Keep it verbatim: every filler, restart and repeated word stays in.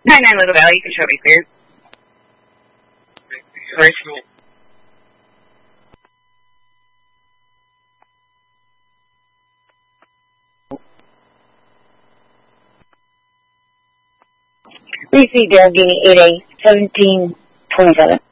nine nine Little Valley, you can show me clear. First. Receive Dale, give me eight A, seventeen twenty-seven.